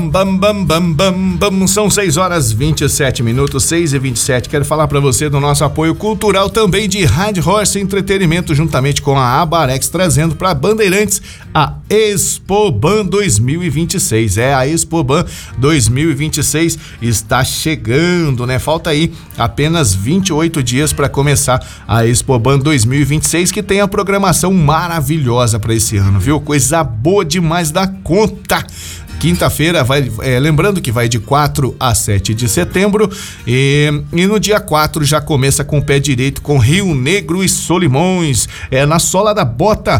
Bam, bam, bam, bam, bam. São 6h27, 6h27. Quero falar para você do nosso apoio cultural também de Rádio Horse Entretenimento, juntamente com a Abarex, trazendo para Bandeirantes a Expoban 2026. A Expoban 2026 está chegando, né? Falta aí apenas 28 dias para começar a Expoban 2026, que tem a programação maravilhosa para esse ano, viu? Coisa boa demais da conta. Quinta-feira lembrando que vai de 4 a 7 de setembro e no dia 4 já começa com o pé direito com Rio Negro e Solimões, na sola da bota,